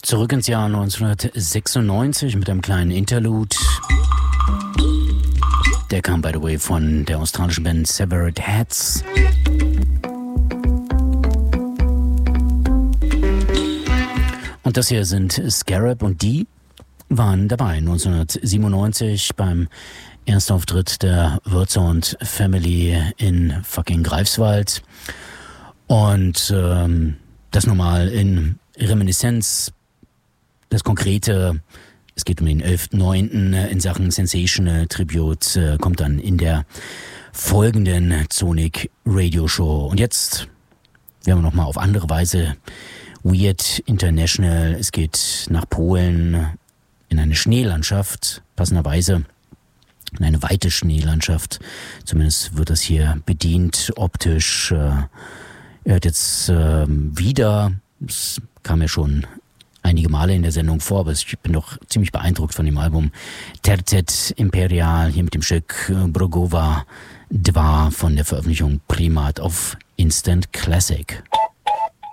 Zurück ins Jahr 1996 mit einem kleinen Interlude. Der kam, by the way, von der australischen Band Severed Heads. Und das hier sind Scarab und die waren dabei 1997 beim Erstauftritt der Wurtsound Family in fucking Greifswald. Und das nochmal in Reminiszenz, das Konkrete, es geht um den 11.9. in Sachen Sensational Tribute, kommt dann in der folgenden Sonic Radio Show. Und jetzt werden wir nochmal auf andere Weise Weird International. Es geht nach Polen in eine Schneelandschaft, passenderweise in eine weite Schneelandschaft. Zumindest wird das hier bedient optisch. Er hört jetzt wieder, es kam ja schon einige Male in der Sendung vor, aber ich bin doch ziemlich beeindruckt von dem Album Tercet Imperial, hier mit dem Stück Brogova 2 von der Veröffentlichung Primat auf Instant Classic.